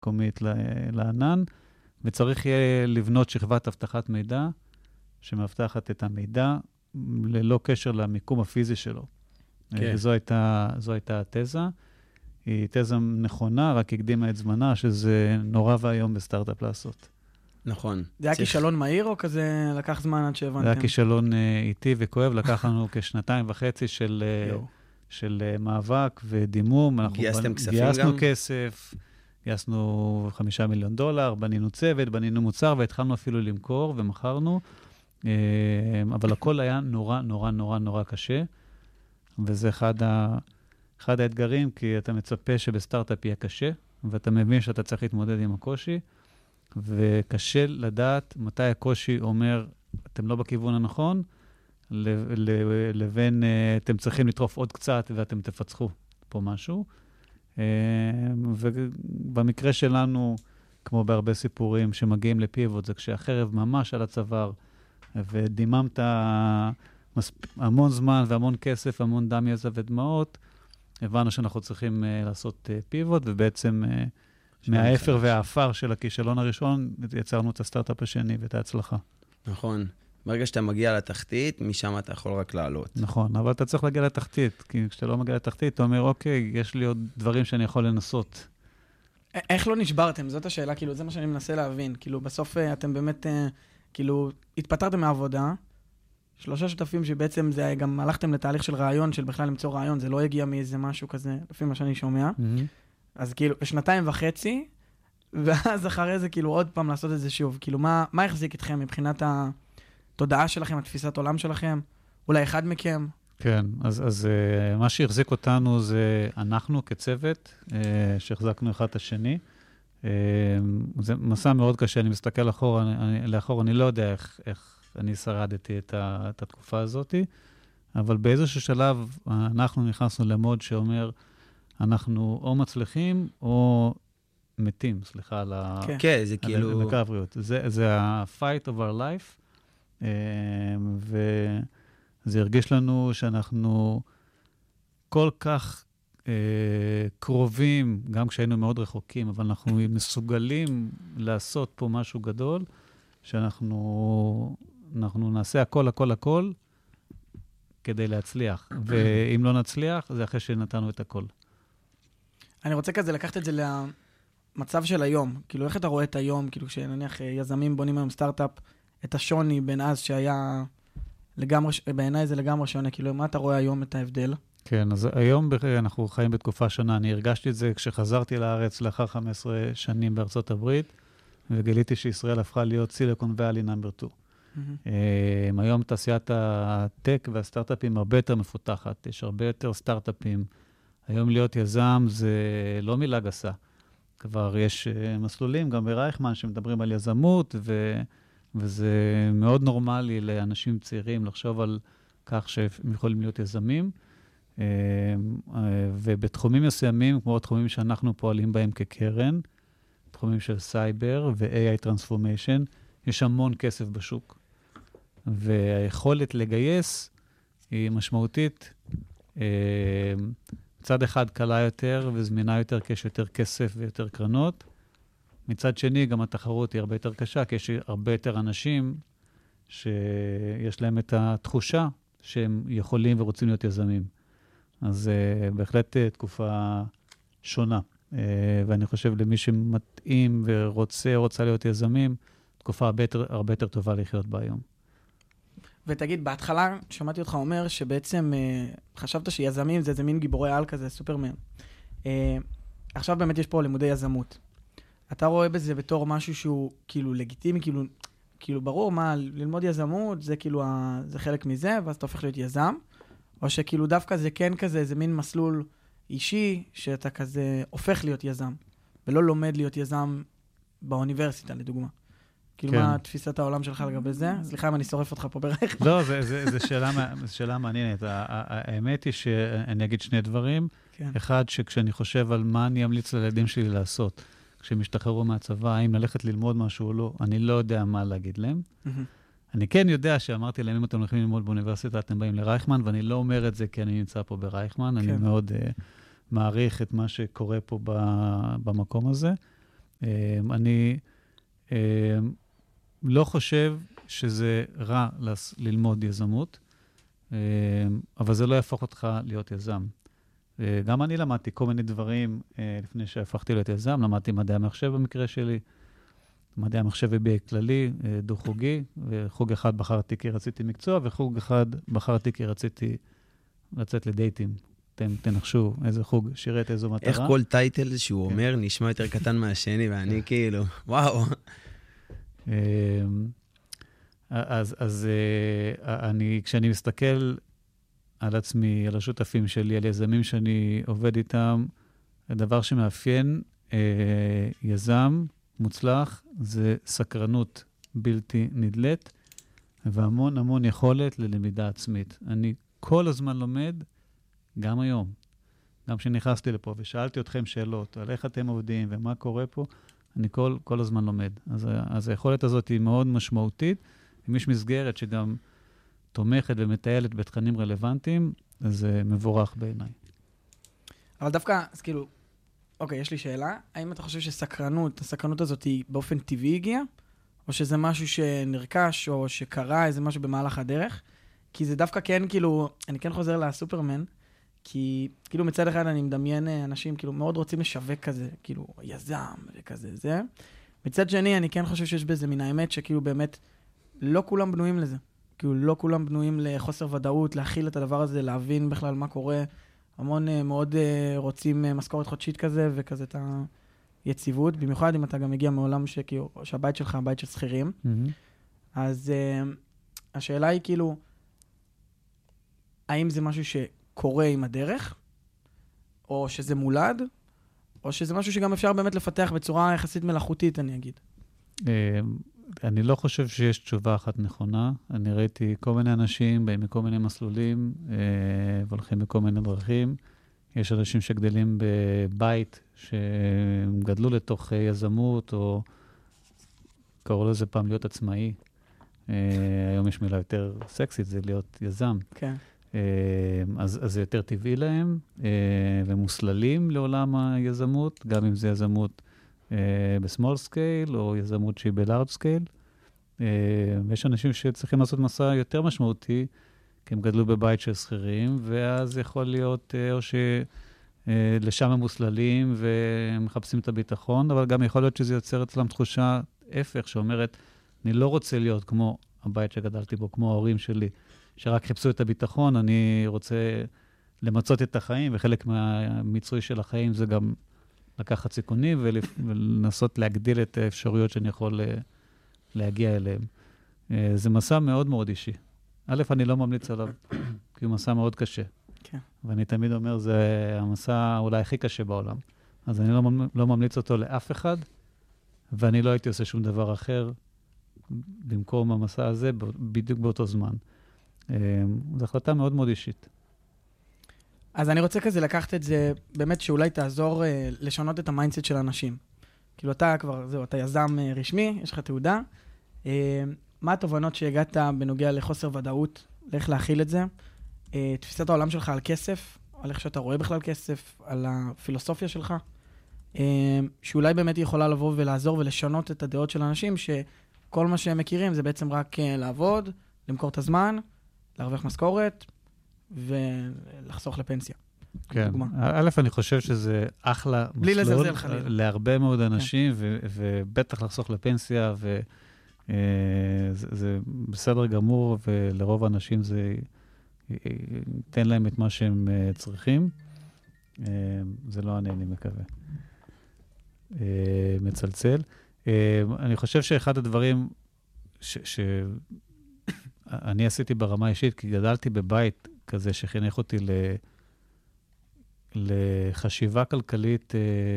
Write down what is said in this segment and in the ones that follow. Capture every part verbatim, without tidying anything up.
מקומית לענן, וצריך יהיה לבנות שכבת אבטחת מידע, שמאבטחת את המידע, ללא קשר למיקום הפיזי שלו. כן. וזו הייתה, זו הייתה התזה. היא תזה נכונה, רק הקדימה את זמנה, שזה נורא והיום בסטארט-אפ לעשות. נכון. זה היה כישלון מהיר, או כזה לקח זמן עד שהבנתם? זה היה כישלון איטי וכואב, לקח לנו כשנתיים וחצי של, של מאבק ודימום. גייסתם כספים גם? גייסנו גם? כסף, גייסנו חמישה מיליון דולר, בנינו צוות, בנינו מוצר, והתחלנו אפילו למכור ומכרנו. אבל הכל היה נורא, נורא, נורא, נורא קשה. וזה אחד, ה... אחד האתגרים, כי אתה מצפה שבסטארט-אפ יהיה קשה, ואתה מבין שאתה צריך להתמודד עם הקושי, וקשה לדעת מתי הקושי אומר, אתם לא בכיוון הנכון, לבין אתם צריכים לטרוף עוד קצת, ואתם תפצחו פה משהו. ובמקרה שלנו, כמו בהרבה סיפורים שמגיעים לפיבוט, זה כשהחרב ממש על הצוואר, ודיממת המון זמן והמון כסף, המון דם, יזע ודמעות, הבנו שאנחנו צריכים uh, לעשות uh, פיבוט, ובעצם uh, מהאפר והאפר של הכישלון הראשון, יצרנו את הסטארט-אפ השני ואת ההצלחה. נכון. ברגע שאתה מגיע לתחתית, משם אתה יכול רק לעלות. נכון, אבל אתה צריך להגיע לתחתית, כי כשאתה לא מגיע לתחתית, אתה אומר, אוקיי, יש לי עוד דברים שאני יכול לנסות. איך לא נשברתם? זאת השאלה, כאילו, זה מה שאני מנסה להבין. כאילו, בסוף אתם באמת, כאילו, התפטרתם מהעבודה, שלושה שותפים שבעצם זה גם הלכתם לתהליך של רעיון, של בכלל למצוא רעיון, זה לא הגיע מאיזה משהו כזה, לפי מה שאני שומע. Mm-hmm. אז כאילו, בשנתיים וחצי, ואז אחרי זה כאילו עוד פעם לעשות את זה שוב. כאילו, מה, מה החזיק אתכם מבחינת התודעה שלכם, התפיסת עולם שלכם? אולי אחד מכם? כן, אז, אז uh, מה שהחזיק אותנו זה אנחנו כצוות, uh, שהחזקנו אחד את השני. Uh, זה מסע מאוד קשה, אני מסתכל לאחור, אני, לאחור, אני לא יודע איך, איך אני שרדתי את, ה, את התקופה הזאת, אבל באיזשהו שלב אנחנו נכנסנו למוד שאומר, אנחנו או מצליחים או מתים, סליחה, על ה... כן, כן זה כאילו... לקבריאות. זה, זה ה-fight of our life, uh, וזה הרגיש לנו שאנחנו כל כך uh, קרובים, גם כשהיינו מאוד רחוקים, אבל אנחנו מסוגלים לעשות פה משהו גדול, שאנחנו אנחנו נעשה הכל, הכל, הכל, כדי להצליח. ואם לא נצליח, זה אחרי שנתנו את הכל. אני רוצה כזה לקחת את זה למצב של היום. כאילו, איך אתה רואה את היום, כאילו, כשנניח יזמים בונים היום סטארט-אפ, את השוני בין אז שהיה לגמרי, בעיניי זה לגמרי שונה. כאילו, מה אתה רואה היום את ההבדל? כן, אז היום אנחנו חיים בתקופה שונה. אני הרגשתי את זה כשחזרתי לארץ לאחר חמש עשרה שנים בארצות הברית, וגיליתי שישראל הפכה להיות סיליקון ואלי נאמבר שתיים. Mm-hmm. היום תעשיית הטק והסטארט-אפים הרבה יותר מפותחת. יש הרבה יותר סטארט-אפים. היום להיות יזם זה לא מילה גסה. כבר יש מסלולים, גם ברייכמן, שמדברים על יזמות, ו... וזה מאוד נורמלי לאנשים צעירים לחשוב על כך שהם יכולים להיות יזמים. ובתחומים מסוימים, כמו התחומים שאנחנו פועלים בהם כקרן, תחומים של סייבר ו-איי איי Transformation, יש המון כסף בשוק. והיכולת לגייס היא משמעותית. מצד אחד קלה יותר וזמינה יותר, כי יש יותר כסף ויותר קרנות. מצד שני, גם התחרות היא הרבה יותר קשה, כי יש הרבה יותר אנשים שיש להם את התחושה שהם יכולים ורוצים להיות יזמים. אז uh, בהחלט uh, תקופה שונה. Uh, ואני חושב למי שמתאים ורוצה, רוצה להיות יזמים, תקופה הרבה יותר, הרבה יותר טובה לחיות בה היום. ותגיד, בהתחלה שמעתי אותך אומר שבעצם uh, חשבת שיזמים זה איזה מין גיבורי על כזה, סופרמן. Uh, עכשיו באמת יש פה לימודי יזמות. אתה רואה בזה בתור משהו שהוא כאילו לגיטימי, כאילו, כאילו ברור מה, ללמוד יזמות זה כאילו, ה, זה חלק מזה, ואז אתה הופך להיות יזם, או שכאילו דווקא זה כן כזה, איזה מין מסלול אישי, שאתה כזה הופך להיות יזם, ולא לומד להיות יזם באוניברסיטה, לדוגמה. כאילו, מה תפיסת העולם שלך לגבי זה? סליחה אם אני שורף אותך פה ברייך. לא, זו שאלה מעניינת. האמת היא שאני אגיד שני דברים. אחד, שכשאני חושב על מה אני אמליץ לילדים שלי לעשות, כשהם השתחררו מהצבא, האם ללכת ללמוד משהו או לא, אני לא יודע מה להגיד להם. אני כן יודע שאמרתי להם, אם אתם הולכים ללמוד באוניברסיטה, אתם באים לרייכמן, ואני לא אומר את זה כי אני נמצא פה ברייכמן, אני מאוד מעריך את מה שקורה פה במקום הזה. אני לא חושב שזה רע ללמוד יזמות, אבל זה לא יהפוך אותך להיות יזם. גם אני למדתי כל מיני דברים לפני שהפכתי להיות יזם, למדתי מדעי המחשב במקרה שלי, מדעי המחשב ובי כללי, דו-חוגי, וחוג אחד בחרתי כי רציתי מקצוע, וחוג אחד בחרתי כי רציתי לצאת לדייטים. אתם תנחשו איזה חוג שירת איזו מטרה. איך כל טייטל שהוא אומר נשמע יותר קטן מהשני, ואני כאילו, וואו. אז, אז אני, כשאני מסתכל על עצמי, על השותפים שלי, על יזמים שאני עובד איתם, הדבר שמאפיין אה, יזם מוצלח זה סקרנות בלתי נדלת, והמון המון יכולת ללמידה עצמית. אני כל הזמן לומד, גם היום. גם כשנכנסתי לפה ושאלתי אתכם שאלות על איך אתם עובדים ומה קורה פה, אני כל, כל הזמן לומד. אז, אז היכולת הזאת היא מאוד משמעותית. אם יש מסגרת שגם תומכת ומטיילת בתכנים רלוונטיים, אז זה מבורך בעיניי. אבל דווקא, אז כאילו, אוקיי, יש לי שאלה. האם אתה חושב שסקרנות, הסקרנות הזאת היא באופן טבעי הגיעה? או שזה משהו שנרכש, או שקרה איזה משהו במהלך הדרך? כי זה דווקא כן, כאילו, אני כן חוזר לסופרמן, כי כאילו מצד אחד אני מדמיין אנשים, כאילו, מאוד רוצים לשווק כזה, כאילו, יזם וכזה, זה. מצד שני, אני כן חושב שיש בזה מן האמת, שכאילו באמת, לא כולם בנויים לזה. כאילו, לא כולם בנויים לחוסר ודאות, להכיל את הדבר הזה, להבין בכלל מה קורה. המון מאוד רוצים משכורת חודשית כזה, וכזה את היציבות, במיוחד אם אתה גם מגיע מעולם שכאילו, שהבית שלך, הבית של שכירים. Mm-hmm. אז uh, השאלה היא כאילו, האם זה משהו שקורה עם הדרך, או שזה מולד, או שזה משהו שגם אפשר באמת לפתח בצורה יחסית מלאכותית, אני אגיד. אני לא חושב שיש תשובה אחת נכונה. אני ראיתי כל מיני אנשים באים מכל מיני מסלולים, והולכים בכל מיני דרכים. יש אנשים שגדלים בבית, שגדלו לתוך יזמות, או קראו לזה פעם להיות עצמאי. היום יש מילה יותר סקסית, זה להיות יזם. כן. אז, אז זה יותר טבעי להם, ומוסללים לעולם היזמות, גם אם זה יזמות בסמול סקייל, או יזמות שהיא בלארג' סקייל. ויש אנשים שצריכים לעשות מסע יותר משמעותי, כי הם גדלו בבית של שכירים, ואז יכול להיות או שלשם הם מוסללים, והם מחפשים את הביטחון, אבל גם יכול להיות שזה יוצר אצלם תחושה הפך, שאומרת, אני לא רוצה להיות כמו הבית שגדלתי בו, כמו ההורים שלי, שרק חיפשו את הביטחון, אני רוצה למצות את החיים, וחלק מהמיצוי של החיים זה גם לקחת סיכונים, ולנסות להגדיל את האפשרויות שאני יכול להגיע אליהם. זה מסע מאוד מאוד אישי. א', אני לא ממליץ עליו, כי הוא מסע מאוד קשה. כן. ואני תמיד אומר, זה המסע אולי הכי קשה בעולם. אז אני לא, לא ממליץ אותו לאף אחד, ואני לא הייתי עושה שום דבר אחר במקום המסע הזה, בדיוק באותו זמן. זו החלטה מאוד מאוד אישית. אז אני רוצה כזה לקחת את זה, באמת שאולי תעזור אה, לשנות את המיינדסט של אנשים. כאילו אתה כבר, זהו, אתה יזם אה, רשמי, יש לך תעודה. אה, מה התובנות שהגעת בנוגע לחוסר ודאות, לאיך להכיל את זה? אה, תפיסת העולם שלך על כסף, על איך שאתה רואה בכלל כסף, על הפילוסופיה שלך, אה, שאולי באמת היא יכולה לבוא ולעזור ולשנות את הדעות של אנשים, שכל מה שהם מכירים זה בעצם רק אה, לעבוד, למכור את הזמן, להרוויח משכורת, ולחסוך לפנסיה. כן. א', אני חושב שזה אחלה מסלול להרבה מאוד אנשים, ובטח לחסוך לפנסיה, וזה בסדר גמור, ולרוב האנשים זה ייתן להם את מה שהם צריכים. זה לא אני, אני מקווה. מצלצל. אני חושב שאחד הדברים שאני עשיתי ברמה אישית, כי גדלתי בבית כזה שחינך אותי ל... לחשיבה כלכלית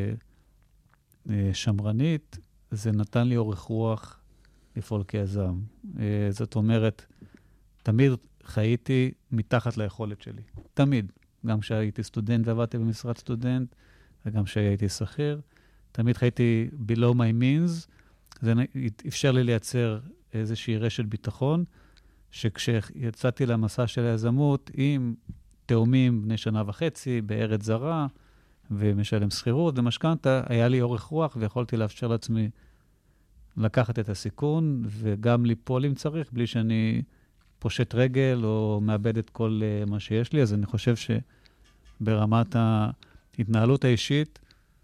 שמרנית, זה נתן לי אורך רוח לפעול כיזם. זאת אומרת, תמיד חייתי מתחת ליכולת שלי. תמיד. גם כשהייתי סטודנט ועבדתי במשרד סטודנט, וגם כשהייתי שכיר, תמיד חייתי below my means. זה אפשר לי לייצר איזושהי רשת ביטחון, שכשיצאתי למסע של היזמות עם תאומים בני שנה וחצי בארץ זרה, ומשלם שכירות ומשכנתה, היה לי אורך רוח ויכולתי לאפשר לעצמי לקחת את הסיכון, וגם ליפול אם צריך, בלי שאני פושט רגל או מאבד את כל uh, מה שיש לי. אז אני חושב שברמת ההתנהלות האישית,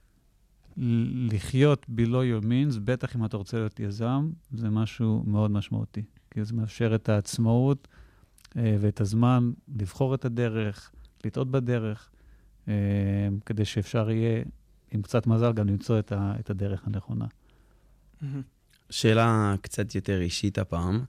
לחיות below your means, בטח אם אתה רוצה להיות יזם, זה משהו מאוד משמעותי. כי זה מאפשר את העצמאות uh, ואת הזמן לבחור את הדרך, לטעות בדרך, uh, כדי שאפשר יהיה, עם קצת מזל, גם למצוא את, ה- את הדרך הנכונה. שאלה קצת יותר אישית הפעם.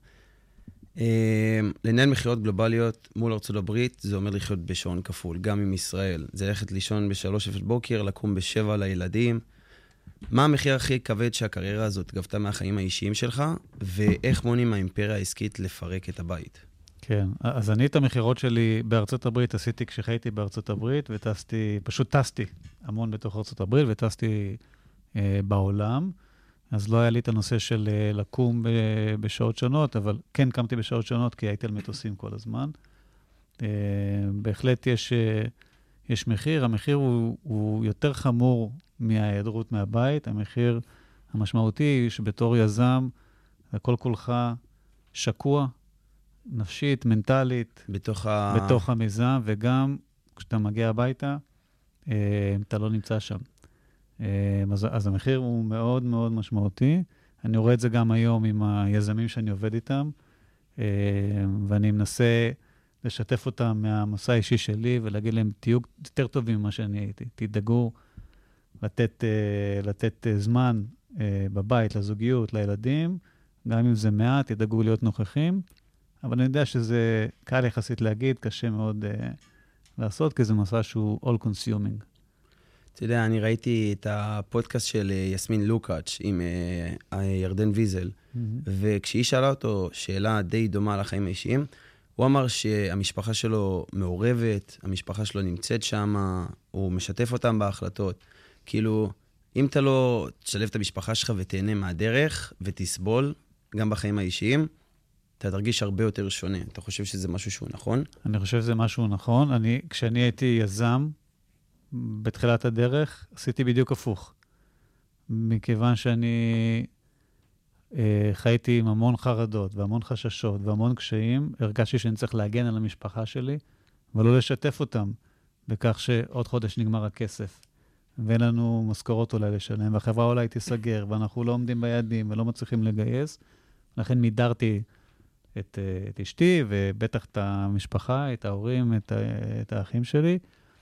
לנהל מכירות גלובליות מול ארצות הברית, זה אומר לחיות בשעון כפול, גם עם ישראל. זה ללכת לישון בשלוש לפנות בוקר, לקום בשבע לילדים. מה המחיר הכי כבד שהקריירה הזאת גבתה מהחיים האישיים שלך, ואיך מונעים מהאימפריה העסקית לפרק את הבית? כן, אז אני את המכירות שלי בארצות הברית עשיתי כשחייתי בארצות הברית, וטסתי, פשוט טסתי המון בתוך ארצות הברית, וטסתי אה, בעולם. אז לא היה לי את הנושא של uh, לקום ב- בשעות שונות, אבל כן קמתי בשעות שונות, כי הייתי על מטוסים כל הזמן. Uh, בהחלט יש, uh, יש מחיר. המחיר הוא, הוא יותר חמור מההיעדרות מהבית. המחיר המשמעותי הוא שבתור יזם, הכל כולך שקוע, נפשית, מנטלית, בתוך, ה... בתוך המיזם, וגם כשאתה מגיע הביתה, uh, אתה לא נמצא שם. אז, אז המחיר הוא מאוד מאוד משמעותי. אני רואה את זה גם היום עם היזמים שאני עובד איתם, ואני מנסה לשתף אותם מהמסע האישי שלי, ולהגיד להם, תהיו יותר טובים ממה שאני הייתי. תדאגו לתת, לתת זמן בבית, לזוגיות, לילדים, גם אם זה מעט, תדאגו להיות נוכחים, אבל אני יודע שזה קל יחסית להגיד, קשה מאוד לעשות, כי זה מסע שהוא all-consuming. אתה יודע, אני ראיתי את הפודקאסט של יסמין לוקאץ' עם ירדן ויזל, mm-hmm. וכשהיא שאלה אותו שאלה די דומה לחיים האישיים, הוא אמר שהמשפחה שלו מעורבת, המשפחה שלו נמצאת שם, הוא משתף אותם בהחלטות. כאילו, אם אתה לא תשלב את המשפחה שלך ותהנה מהדרך ותסבול, גם בחיים האישיים, אתה תרגיש הרבה יותר שונה. אתה חושב שזה משהו שהוא נכון? אני חושב שזה משהו נכון. אני, כשאני הייתי יזם, בתחילת הדרך, עשיתי בדיוק הפוך. מכיוון שאני אה, חייתי עם המון חרדות, והמון חששות, והמון קשיים, הרגשתי שאני צריך להגן על המשפחה שלי, ולא לשתף אותם, בכך שעוד חודש נגמר הכסף, ואין לנו משכורות אולי לשלם, והחברה אולי תיסגר, ואנחנו לא עומדים ביעדים, ולא מצליחים לגייס. לכן מידרתי את, את אשתי, ובטח את המשפחה, את ההורים, את, את האחים שלי,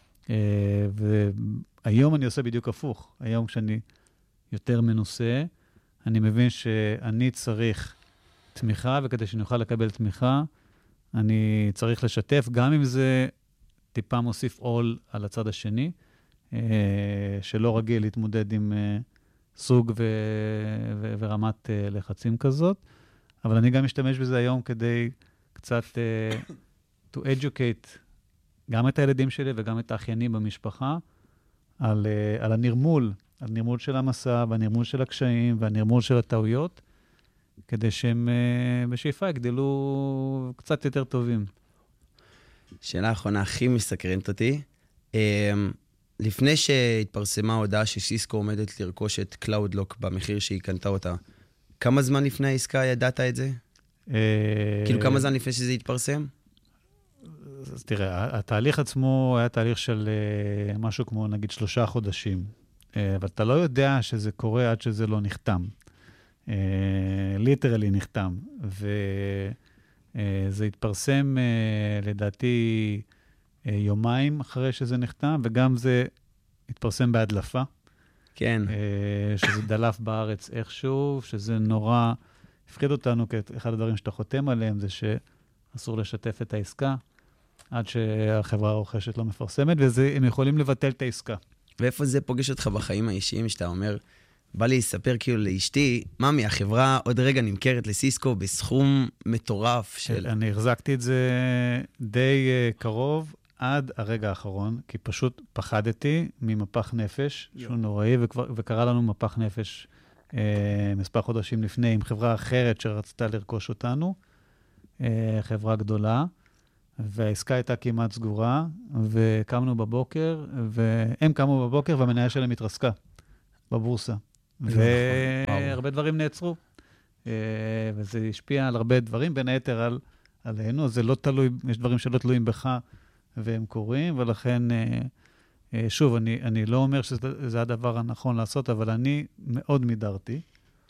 והיום אני עושה בדיוק הפוך. היום כשאני יותר מנוסה, אני מבין שאני צריך תמיכה, וכדי שאני אוכל לקבל תמיכה, אני צריך לשתף, גם אם זה טיפה מוסיף עול על הצד השני, שלא רגיל להתמודד עם סוג ו- ו- ורמת לחצים כזאת. אבל אני גם משתמש בזה היום כדי קצת to educate גם את הילדים שלי וגם את האחיינים במשפחה, על, uh, על הנרמול, על נרמול של המסע, והנרמול של הקשיים, והנרמול של הטעויות, כדי שהם uh, בשאיפה יגדלו קצת יותר טובים. שאלה האחרונה הכי מסקרנת אותי. Um, לפני שהתפרסמה ההודעה שסיסקו עומדת לרכוש את קלאודלוק במחיר שהיא קנתה אותה, כמה זמן לפני העסקה ידעת את זה? Uh... כאילו כמה זמן לפני שזה התפרסם? אז תראה, התהליך עצמו היה תהליך של uh, משהו כמו נגיד שלושה חודשים, uh, אבל אתה לא יודע שזה קורה עד שזה לא נחתם. ליטרלי uh, נחתם, וזה uh, התפרסם uh, לדעתי uh, יומיים אחרי שזה נחתם, וגם זה התפרסם בהדלפה. כן. Uh, שזה דלף בארץ איכשהו, שזה נורא הפחיד אותנו, כי אחד הדברים שאתה חותם עליהם זה שאסור לשתף את העסקה, עד שהחברה הרוכשת לא מפרסמת, והם יכולים לבטל את העסקה. ואיפה זה פוגש אותך בחיים האישיים, שאתה אומר, בא לי לספר כאילו לאשתי, ממי, החברה עוד רגע נמכרת לסיסקו בסכום מטורף של... אני החזקתי את זה די קרוב עד הרגע האחרון, כי פשוט פחדתי ממפח נפש, שהוא נוראי, וקרה לנו מפח נפש מספר חודשים לפני, עם חברה אחרת שרצתה לרכוש אותנו, חברה גדולה, והעסקה הייתה כמעט סגורה, וקמנו בבוקר, והם קמו בבוקר, והמניה שלהם התרסקה בבורסה. והרבה דברים נעצרו. וזה השפיע על הרבה דברים, בין היתר על, עלינו, זה לא תלוי, יש דברים שלא תלויים בך, והם קורים, ולכן, שוב, אני, אני לא אומר שזה הדבר הנכון לעשות, אבל אני מאוד מידרתי,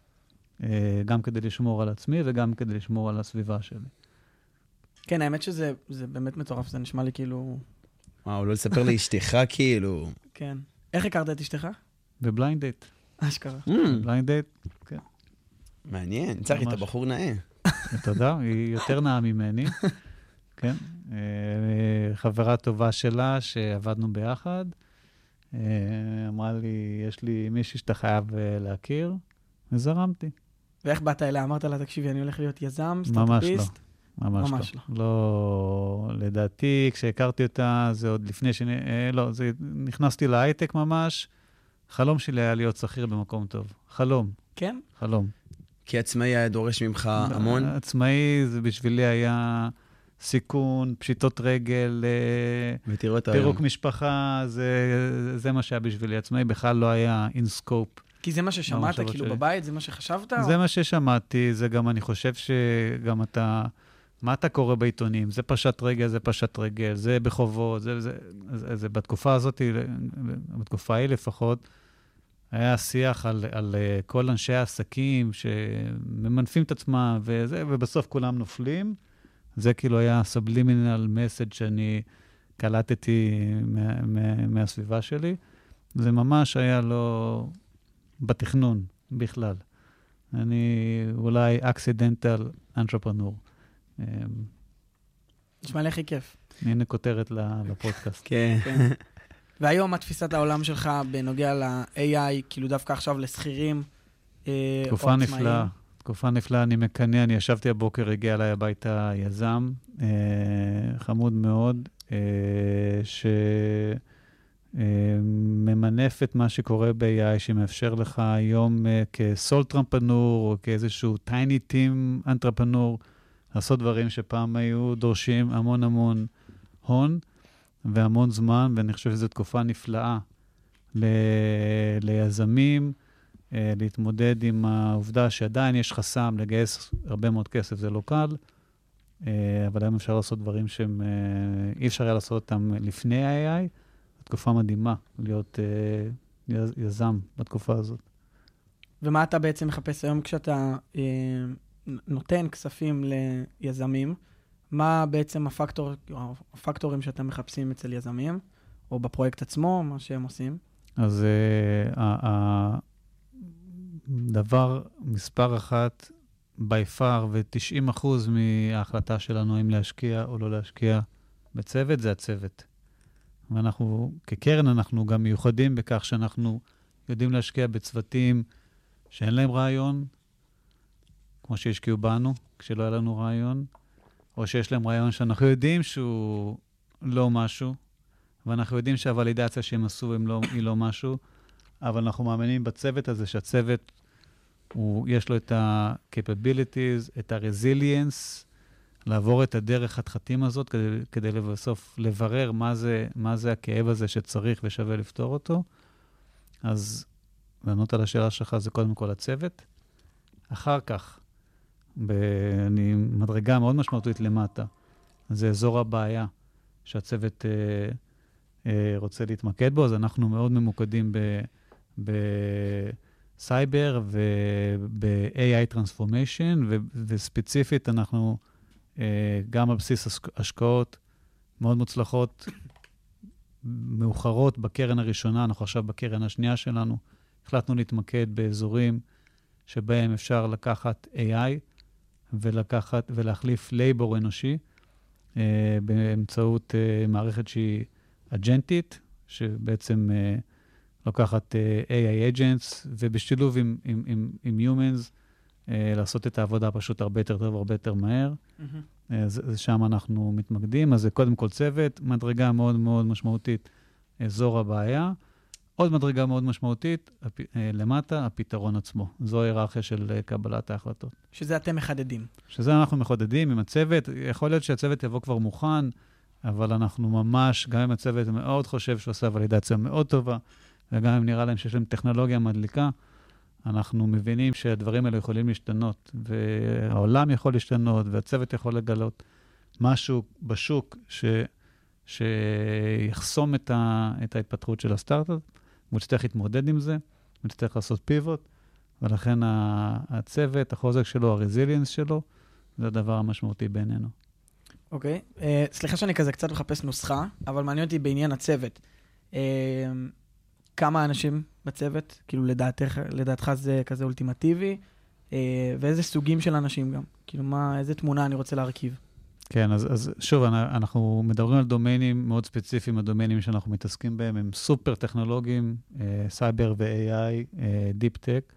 גם כדי לשמור על עצמי, וגם כדי לשמור על הסביבה שלי. כן, האמת שזה זה באמת מטורף, זה נשמע לי כאילו... וואו, לא לספר לאשתך כאילו... כן. איך הכרת את אשתך? בבליינד דייט. אשכרה. בבליינד דייט, כן. מעניין, צריך את הבחור נאה. תודה, היא יותר נאה ממני. כן. חברה טובה שלה שעבדנו ביחד, אמרה לי, יש לי מישהי שאתה חייב להכיר, וזרמתי. ואיך באת אליה? אמרת לה, תקשיבי, אני הולך להיות יזם, סטארט-אפיסט? ממש לא. ממש, ממש לא. לא. לא, לדעתי, כשהכרתי אותה, זה עוד לפני שאני, אה, לא, זה, נכנסתי להייטק ממש, חלום שלי היה להיות שכיר במקום טוב. חלום. כן? חלום. כי עצמאי היה דורש ממך המון? עצמאי, זה בשבילי היה סיכון, פשיטות רגל, פירוק משפחה, זה, זה מה שהיה בשבילי. עצמאי בכלל לא היה in scope. כי זה מה ששמעת, כאילו בבית, זה מה שחשבת? זה מה ששמעתי, זה גם, אני חושב שגם אתה, מה אתה קורא בעיתונים? זה פשט רגל, זה פשט רגל, זה בחובות, זה, זה, זה, זה בתקופה הזאת, בתקופה ההיא לפחות, היה שיח על, על כל אנשי העסקים שממנפים את עצמם, וזה, ובסוף כולם נופלים. זה כאילו היה subliminal message שאני קלטתי מה, מה, מהסביבה שלי. זה ממש היה לא... בתכנון בכלל. אני אולי אקסידנטל אנטרפרנור. נשמע לי הכי כיף. הנה כותרת לפודקאסט. כן. והיום התפיסת העולם שלך בנוגע ל-איי איי, כאילו דווקא עכשיו לסחירים או עצמאיים. תקופה נפלאה. תקופה נפלאה, אני מקנא, אני ישבתי הבוקר, הגיע אליי הביתה יזם, חמוד מאוד, ש... ממנף את מה שקורה ב-איי איי, שמאפשר לך היום כסול טרמפנור, או כאיזשהו טייני טים אנטרפנור, לעשות דברים שפעם היו דורשים המון המון הון, והמון זמן, ואני חושב שזו תקופה נפלאה ל- ליזמים, להתמודד עם העובדה שעדיין יש חסם לגייס הרבה מאוד כסף, זה לא קל, אבל היום אפשר לעשות דברים שהם, אי אפשר היה לעשות אותם לפני ה-איי איי, תקופה מדהימה להיות uh, יזם בתקופה הזאת. ומה אתה בעצם מחפש היום כשאתה uh, נותן כספים ליזמים? מה בעצם הפקטור, הפקטורים שאתם מחפשים אצל יזמים, או בפרויקט עצמו, מה שהם עושים? אז הדבר uh, מספר אחת, by far, ו-תשעים אחוז מההחלטה שלנו אם להשקיע או לא להשקיע בצוות, זה הצוות. ואנחנו, כקרן, אנחנו גם מיוחדים בכך שאנחנו יודעים להשקיע בצוותים שאין להם רעיון, כמו שהשקיעו בנו, כשלא היה לנו רעיון, או שיש להם רעיון שאנחנו יודעים שהוא לא משהו, ואנחנו יודעים שהוולידציה שהם עשו לא, היא לא משהו, אבל אנחנו מאמינים בצוות הזה, שהצוות, הוא, יש לו את ה-capabilities, את ה-resilience, לעבור את הדרך התחתים הזאת, כדי, כדי לבסוף לברר מה זה, מה זה הכאב הזה שצריך ושווה לפתור אותו. אז לענות על השאלה שלך זה קודם כל הצוות. אחר כך, ב, אני מדרגה מאוד משמעותית למטה, זה אזור הבעיה שהצוות אה, אה, רוצה להתמקד בו, אז אנחנו מאוד ממוקדים בסייבר וב-איי איי Transformation, ו, וספציפית אנחנו גם על בסיס השקעות מאוד מוצלחות, מאוחרות בקרן הראשונה, אנחנו עכשיו בקרן השנייה שלנו, החלטנו להתמקד באזורים שבהם אפשר לקחת איי איי ולקחת, ולהחליף לייבור אנושי, אה, באמצעות אה, מערכת שהיא אג'נטית, שבעצם אה, לוקחת אה, איי איי agents, ובשילוב עם, עם, עם, עם humans, אה, לעשות את העבודה פשוט הרבה יותר טוב, הרבה יותר מהר. Mm-hmm. אה, זה, זה שם אנחנו מתמקדים, אז זה קודם כל צוות, מדרגה מאוד מאוד משמעותית, אזור הבעיה. עוד מדרגה מאוד משמעותית, הפ... למטה, הפתרון עצמו. זו היררכיה של קבלת ההחלטות. שזה אתם מחדדים. שזה אנחנו מחודדים עם הצוות. יכול להיות שהצוות יבוא כבר מוכן, אבל אנחנו ממש, גם אם הצוות מאוד חושב שהוא עושה ולידציה מאוד טובה, וגם אם נראה להם שיש להם טכנולוגיה מדליקה, אנחנו מבינים שהדברים האלה יכולים להשתנות, והעולם יכול להשתנות, והצוות יכול לגלות משהו בשוק ש... שיחסום את, ה... את ההתפתחות של הסטארט-אפ, והוא צריך להתמודד עם זה, הוא צריך לעשות פיבוט, ולכן הצוות, החוזק שלו, הרזיליאנס שלו, זה הדבר המשמעותי בעינינו. אוקיי. Okay. Uh, סליחה שאני כזה קצת מחפש נוסחה, אבל מעניין אותי בעניין הצוות. Uh, כמה אנשים בצוות? כאילו לדעתך, לדעתך זה כזה אולטימטיבי? Uh, ואיזה סוגים של אנשים גם? כאילו מה, איזה תמונה אני רוצה להרכיב? כן, אז, אז שוב, אנחנו מדברים על דומיינים מאוד ספציפיים, הדומיינים שאנחנו מתעסקים בהם, הם סופר טכנולוגיים, סייבר ו-איי איי, דיפ טק.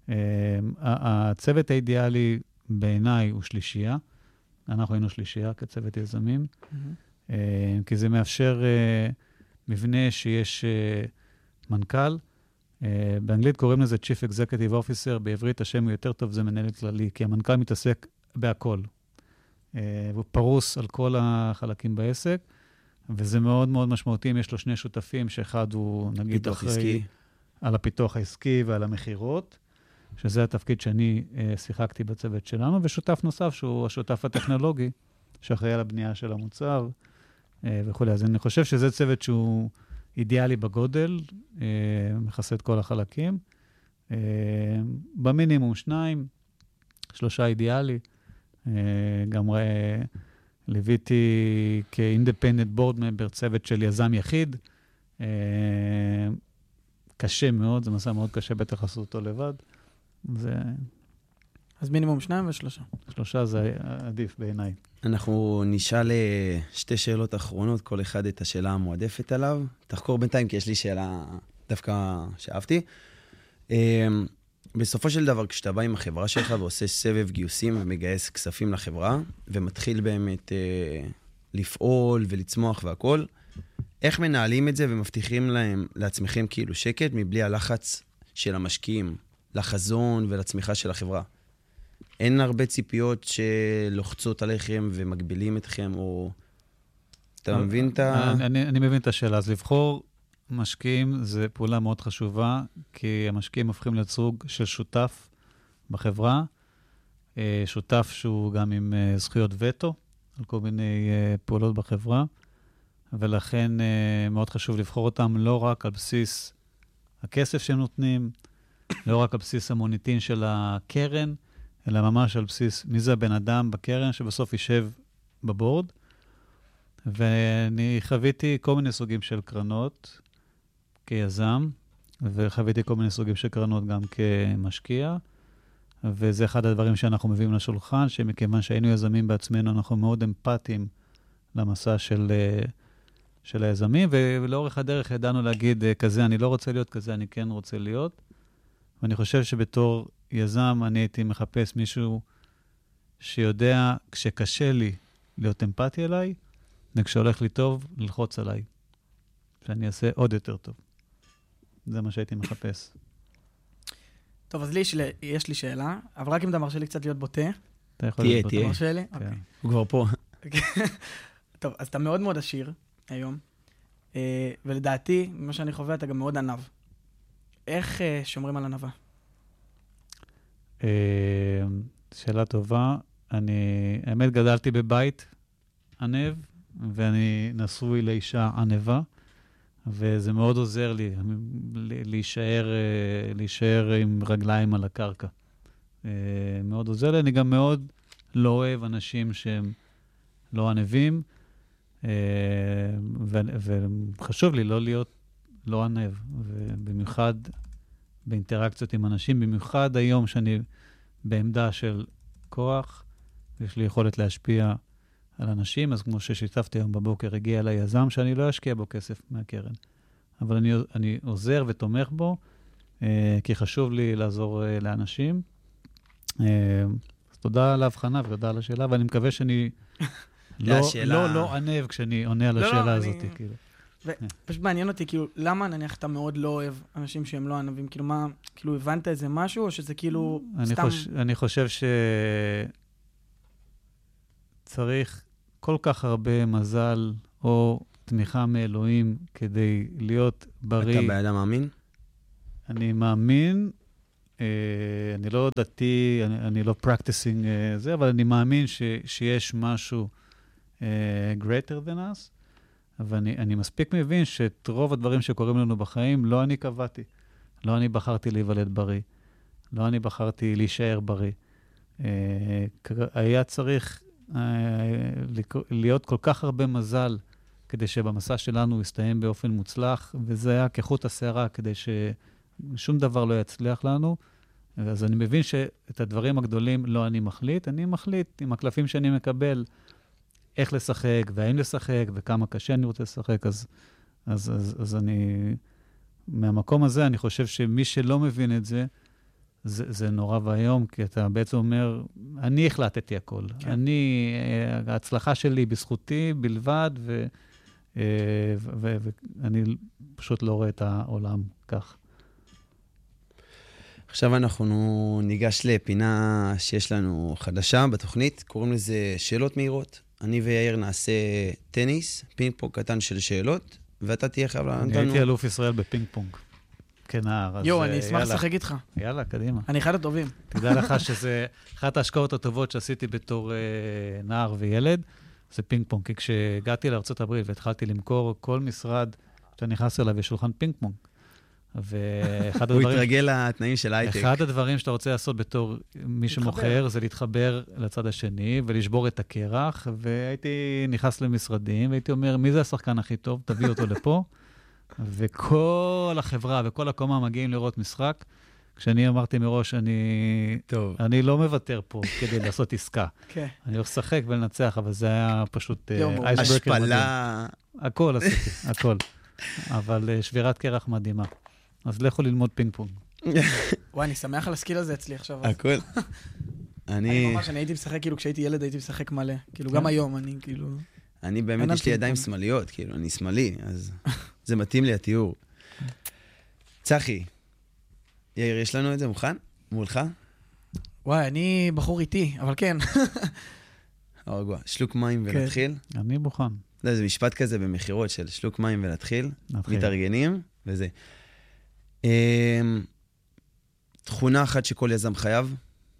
הצוות האידיאלי בעיניי הוא שלישייה. אנחנו היינו שלישייה כצוות יזמים, mm-hmm. כי זה מאפשר מבנה שיש מנכ"ל. באנגלית קוראים לזה Chief Executive Officer, בעברית השם הוא יותר טוב, זה מנהל כללי, כי המנכ"ל מתעסק בהכל. והוא פרוס על כל החלקים בעסק, וזה מאוד מאוד משמעותי אם יש לו שני שותפים, שאחד הוא נגיד אחרי עסקי. על הפיתוח העסקי ועל המחירות, שזה התפקיד שאני אה, שיחקתי בצוות שלנו, ושותף נוסף שהוא השותף הטכנולוגי, שאחראי על הבנייה של המוצר אה, וכו'. אז אני חושב שזה צוות שהוא אידיאלי בגודל, אה, מכסה את כל החלקים. אה, במינימום שניים, שלושה אידיאלי, גם ראה, ליוויתי כאינדפנדנט בורד ממבר צוות של יזם יחיד. קשה מאוד, זה מסע מאוד קשה, בטח עשו אותו לבד. זה... אז מינימום שניים ושלושה. שלושה זה עדיף בעיניי. אנחנו נשאל שתי שאלות אחרונות, כל אחד את השאלה המועדפת עליו. תחקור בינתיים, כי יש לי שאלה דווקא שאהבתי. בסופו של דבר, כשאתה בא עם החברה שלך ועושה סבב גיוסים ומגייס כספים לחברה, ומתחיל באמת אה, לפעול ולצמוח והכל, איך מנהלים את זה ומבטיחים להם, לעצמכם כאילו שקט, מבלי הלחץ של המשקיעים, לחזון ולצמיחה של החברה? אין הרבה ציפיות שלוחצות עליכם ומגבילים אתכם, או... אתה מבין את ה... אני, אני מבין את השאלה. אז לבחור משקיעים זה פעולה מאוד חשובה, כי המשקיעים הופכים להיות סוג של שותף בחברה, שותף שהוא גם עם זכויות וטו, על כל מיני פעולות בחברה, ולכן מאוד חשוב לבחור אותם לא רק על בסיס הכסף שהם נותנים, לא רק על בסיס המוניטין של הקרן, אלא ממש על בסיס מי זה הבן אדם בקרן שבסוף יישב בבורד. ואני חוויתי כל מיני סוגים של קרנות כיזם, וחוויתי כל מיני סוגים של קרנות גם כמשקיע, וזה אחד הדברים שאנחנו מביאים לשולחן, שמכיוון שהיינו יזמים בעצמנו, אנחנו מאוד אמפתיים למסע של, של היזמים, ולאורך הדרך ידענו להגיד, כזה אני לא רוצה להיות, כזה אני כן רוצה להיות. ואני חושב שבתור יזם אני הייתי מחפש מישהו שיודע, כשקשה לי להיות אמפתי אליי, וכשהולך לי טוב, ללחוץ עליי. שאני אעשה עוד יותר טוב. זה מה שהייתי מחפש. טוב, אז לי יש לי שאלה, אבל רק אם אתה מרשה לי קצת להיות בוטה. אתה יכול להיות בוטה. אתה מרשה לי? כן. הוא כבר פה. טוב, אז אתה מאוד מאוד עשיר היום, ולדעתי, ממה שאני חווה, אתה גם מאוד ענב. איך שומרים על ענבה? שאלה טובה. אני, האמת, גדלתי בבית ענב, ואני נשוי לאישה ענבה, וזה מאוד עוזר לי להישאר, להישאר עם רגליים על הקרקע. מאוד עוזר לי. אני גם מאוד לא אוהב אנשים שהם לא ענבים, וחשוב לי לא להיות לא ענב, ובמיוחד באינטראקציות עם אנשים, במיוחד היום שאני בעמדה של כוח, יש לי יכולת להשפיע על אנשים, אז כמו ששיתפתי היום בבוקר, הגיע אליי יזם שאני לא אשקיע בו כסף מהקרן. אבל אני, אני עוזר ותומך בו, אה, כי חשוב לי לעזור אה, לאנשים. אה, אז תודה על ההבחנה ותודה על השאלה, ואני מקווה שאני לא, השאלה... לא, לא ענב כשאני עונה על השאלה לא, הזאת. אני... כאילו. ופשוט מעניין אותי, כאילו, למה נניח אתה מאוד לא אוהב אנשים שהם לא ענבים? כאילו, מה, כאילו, הבנת איזה משהו, או שזה כאילו סתם... אני חושב שצריך כל כך הרבה מזל או תמיכה מאלוהים כדי להיות בריא. אתה באדם מאמין? אני מאמין, אני לא דתי, אני לא practicing זה, אבל אני מאמין שיש משהו greater than us, ואני אני מספיק מבין שאת רוב הדברים שקורים לנו בחיים, לא אני קבעתי. לא אני בחרתי להיוולד בריא. לא אני בחרתי להישאר בריא. היה צריך להיות כל כך הרבה מזל, כדי שבמסע שלנו יסתיים באופן מוצלח, וזה היה כחוט השערה, כדי ששום דבר לא יצליח לנו. אז אני מבין שאת הדברים הגדולים לא אני מחליט, אני מחליט עם הקלפים שאני מקבל, איך לשחק, והאם לשחק, וכמה קשה אני רוצה לשחק, אז, אז, אז, אז אני, מהמקום הזה, אני חושב שמי שלא מבין את זה, זה, זה נורא והיום, כי אתה בעצם אומר, אני החלטתי הכל. כן. אני, ההצלחה שלי בזכותי בלבד, ו, ו, ואני פשוט לא רואה את העולם כך. עכשיו אנחנו ניגש לפינה שיש לנו חדשה בתוכנית, קוראים לזה שאלות מהירות. אני ויאיר נעשה טניס, פינג פונג קטן של שאלות, ואתה תהיה חייב לענות לנו. אני הייתי אלוף ישראל בפינג פונג, כנער. יו, אני אשמח לשחק איתך. יאללה, קדימה. אני אחד הטובים. תדע לך שזה אחת ההשקעות הטובות שעשיתי בתור נער וילד, זה פינג פונג. כי כשהגעתי לארצות הברית והתחלתי למכור, כל משרד שאתה נכנס אליו יש שולחן פינג פונג. ואחד הדברים... הוא התרגל לתנאים של הייטק. אחד הדברים שאתה רוצה לעשות בתור מי שמוכר, זה להתחבר לצד השני ולשבור את הקרח, והייתי נכנס למשרדים, והייתי אומר, מי זה השחקן הכי טוב? תביא אותו לפה. וכל החברה וכל הקומה מגיעים לראות משחק. כשאני אמרתי מראש, אני, טוב. אני לא מוותר פה כדי לעשות עסקה. כן. אני הולך לשחק ולנצח, אבל זה היה פשוט... השפלה. הכל עשיתי, הכל. אבל שבירת קרח מדהימה. אז לכו ללמוד פינג פונג. וואי, אני שמח על הסקיל הזה אצלי עכשיו. הכל. אני ממש, אני הייתי משחק, כאילו, כשהייתי ילד הייתי משחק מלא. כאילו, גם היום, אני כאילו... אני באמת, יש לי ידיים שמאליות, כאילו, אני שמאלי, אז זה מתאים לי התיאור. צחי, יאיר, יש לנו את זה מוכן? מולך? וואי, אני בחור איתי, אבל כן. הרגוע, שלוק מים ונתחיל. אני מוכן. זה משפט כזה במחירות של שלוק מים ונתחיל. מתארגנים, וזה. תכונה אחת שכל יזם חייב?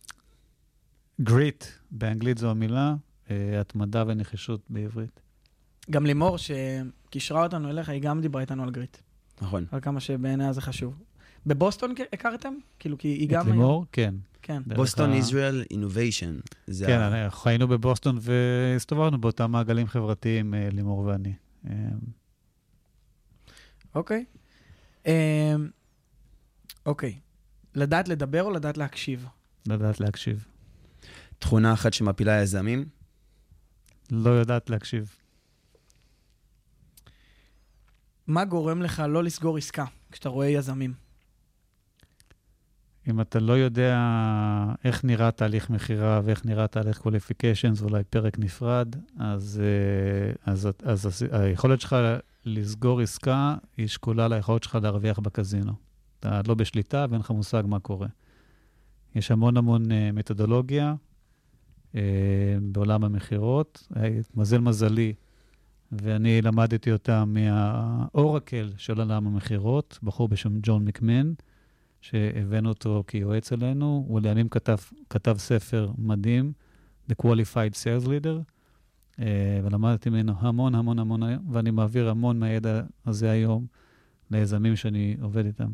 גריט, באנגלית זו המילה, התמדה ונחישות בעברית. גם לימור, שקישרה אותנו אליך, היא גם דיברה איתנו על גריט. נכון. על כמה שבעיניי זה חשוב. בבוסטון הכרתם? כאילו, כי היא גם... את לימור? כן. כן. בוסטון ישראל אינוביישן. כן, חיינו בבוסטון והסתובבנו באותם מעגלים חברתיים, לימור ואני. אוקיי. אוקיי. לדעת לדבר או לדעת להקשיב? לדעת להקשיב. תכונה אחת שמפילה יזמים? לא יודעת להקשיב. מה גורם לך לא לסגור עסקה כשאתה רואה יזמים? אם אתה לא יודע איך נראה תהליך מחירה ואיך נראה תהליך qualifications, אולי פרק נפרד, אז, אז, אז, אז היכולת שלך לסגור עסקה היא שקולה ליכולת שלך להרוויח בקזינו. אתה לא בשליטה ואין לך מושג מה קורה. יש המון המון מתודולוגיה בעולם המחירות. מזל מזלי, ואני למדתי אותה מהאורקל של עולם המחירות, בחור בשם ג'ון מקמן, שהבאנו אותו כיועץ אלינו. הוא לימים כתב, כתב ספר מדהים, The Qualified Sales Leader, ולמדתי ממנו המון המון המון, ואני מעביר המון מהידע הזה היום ליזמים שאני עובד איתם.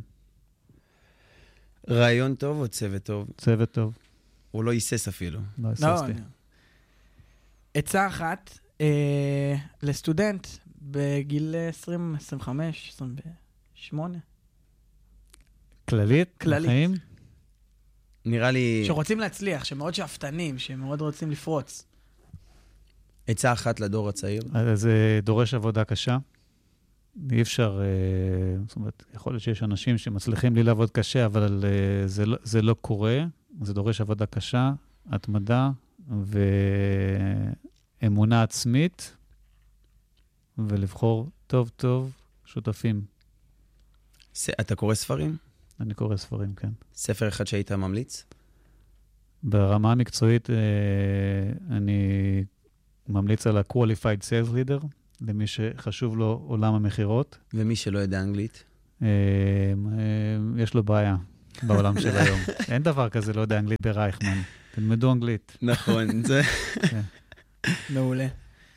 רעיון טוב או צוות טוב? צוות טוב. הוא לא ייסס אפילו. לא ייססתי. עצה אחת אה, לסטודנט בגיל עשרים, עשרים וחמש, עשרים ושמונה. כללית? כללית. בחיים? נראה לי... שרוצים להצליח, שמאוד שאפתנים, שמאוד רוצים לפרוץ. עצה אחת לדור הצעיר? זה דורש עבודה קשה. אי אפשר, זאת אומרת, יכול להיות שיש אנשים שמצליחים לי לעבוד קשה, אבל זה לא, זה לא קורה. זה דורש עבודה קשה, התמדה ואמונה עצמית, ולבחור טוב טוב, שותפים. אתה קורא ספרים? אני קורא ספרים, כן. ספר אחד שהיית ממליץ? ברמה המקצועית, אני ממליץ על ה-Qualified Sales Leader, למי שחשוב לו עולם המחירות. ומי שלא יודע אנגלית? יש לו בעיה בעולם של היום. אין דבר כזה, לא יודע אנגלית ברייכמן. תלמדו אנגלית. נכון, זה... מעולה.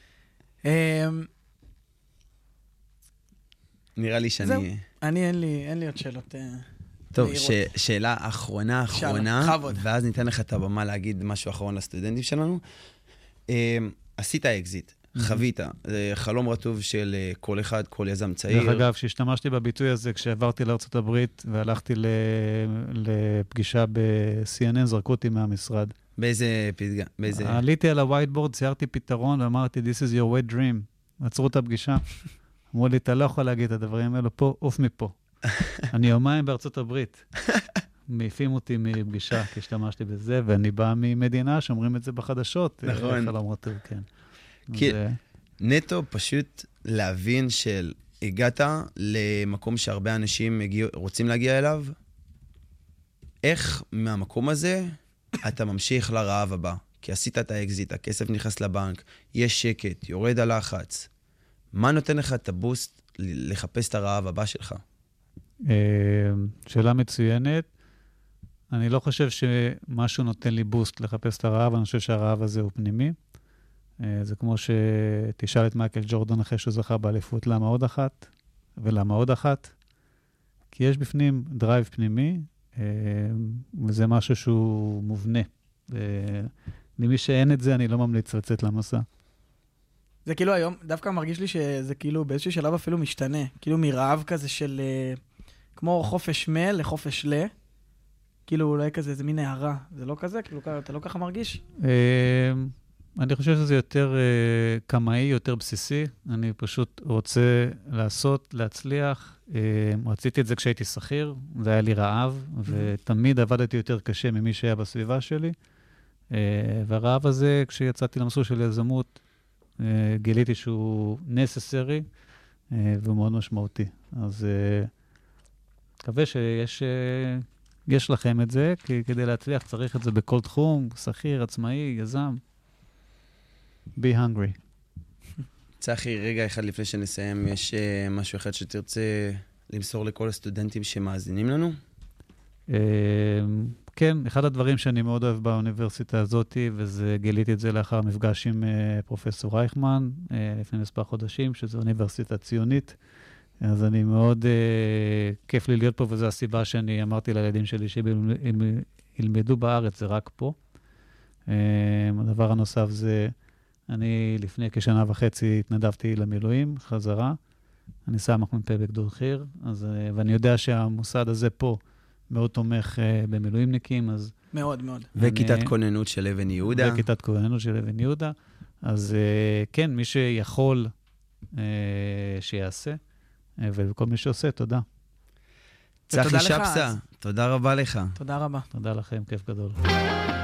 נראה לי שאני... זהו, אני אין לי, אין לי עוד שאלות. טוב, שאלה אחרונה, אחרונה, בכבוד. ואז ניתן לך את הבמה להגיד משהו אחרון לסטודנטים שלנו. עשית אקזיט, חווית, זה חלום רטוב של כל אחד, כל יזם צעיר. דרך אגב, שהשתמשתי בביטוי הזה כשעברתי לארצות הברית והלכתי לפגישה ב-סי אן אן, זרקו אותי מהמשרד. באיזה פסגה? באיזה... עליתי על הווייטבורד, ציירתי פתרון ואמרתי, this is your wet dream. עצרו את הפגישה. אמרו לי, אתה לא יכול להגיד את הדברים האלו פה, אוף מפה. אני יומיים בארצות הברית. מעיפים אותי מפגישה, כי השתמשתי בזה, ואני בא ממדינה שאומרים את זה בחדשות. נכון. חלום רטוב, כן. כי נטו פשוט להבין של הגעת למקום שהרבה אנשים רוצים להגיע אליו, איך מהמקום הזה אתה ממשיך לרעב הבא? כי עשית את האקזיט, הכסף נכנס לבנק, יש שקט, יורד הלחץ. מה נותן לך את הבוסט לחפש את הרעב הבא שלך? שאלה מצוינת. אני לא חושב שמשהו נותן לי בוסט לחפש את הרעב, אני חושב שהרעב הזה הוא פנימי. זה כמו שתשאל את מייקל ג'ורדן אחרי שהוא זכה באליפות, למה עוד אחת? ולמה עוד אחת? כי יש בפנים דרייב פנימי, וזה משהו שהוא מובנה. למי שאין את זה, אני לא ממליץ לצאת למסע. זה כאילו היום, דווקא מרגיש לי שזה כאילו באיזשהו שלב אפילו משתנה. כאילו מרעב כזה של, כמו חופש מל לחופש ל. כאילו אולי כזה, זה מין הערה. זה לא כזה? כאילו, אתה לא ככה מרגיש? אני חושב שזה יותר קמאי, יותר בסיסי. אני פשוט רוצה לעשות, להצליח. רציתי את זה כשהייתי שכיר, זה היה לי רעב, ותמיד עבדתי יותר קשה ממי שהיה בסביבה שלי. והרעב הזה, כשיצאתי למסלול של יזמות, גיליתי שהוא necessary, והוא מאוד משמעותי. אז מקווה שיש יש לכם את זה, כי כדי להצליח צריך את זה בכל תחום, שכיר, עצמאי, יזם. be hungry. צחי, רגע אחד לפני שנסיים, יש משהו אחד שתרצה למסור לכל הסטודנטים שמאזינים לנו? כן, אחד הדברים שאני מאוד אוהב באוניברסיטה הזאת, וזה גיליתי את זה לאחר מפגש עם פרופסור רייכמן, לפני מספר חודשים, שזו אוניברסיטה ציונית. אז אני מאוד, כיף לי להיות פה, וזו הסיבה שאני אמרתי לילדים שלי שהם ילמדו בארץ, זה רק פה. הדבר הנוסף זה, אני לפני כשנה וחצי התנדבתי למילואים, חזרה. אני סמ"פ בגדוד חי"ר, ואני יודע שהמוסד הזה פה מאוד תומך במילואימניקים, אז... מאוד, מאוד. וכיתת כוננות של אבן יהודה. וכיתת כוננות של אבן יהודה. אז כן, מי שיכול שיעשה, וכל מי שעושה, תודה. צחי שבסה, תודה רבה לך. תודה רבה. תודה לכם, כיף גדול.